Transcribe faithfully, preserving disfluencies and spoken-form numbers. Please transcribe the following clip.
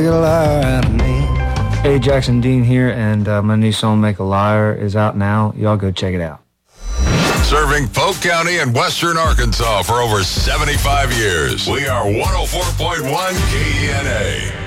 Hey, Jackson Dean here, and uh, my new song, Make a Liar, is out now. Y'all go check it out. Serving Polk County and western Arkansas for over seventy-five years. We are one oh four point one K E N A.